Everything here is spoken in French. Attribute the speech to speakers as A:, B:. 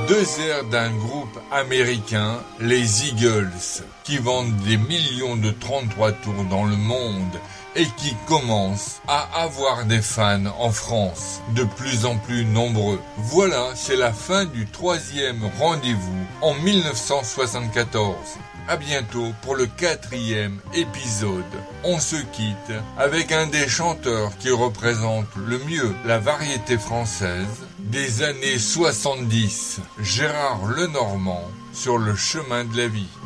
A: Deux airs d'un groupe américain, les Eagles, qui vendent des millions de 33 tours dans le monde et qui commencent à avoir des fans en France, de plus en plus nombreux. Voilà, c'est la fin du 3e rendez-vous en 1974. À bientôt pour le 4e épisode. On se quitte avec un des chanteurs qui représente le mieux la variété française des années 70, Gérard Lenormand, sur le chemin de la vie.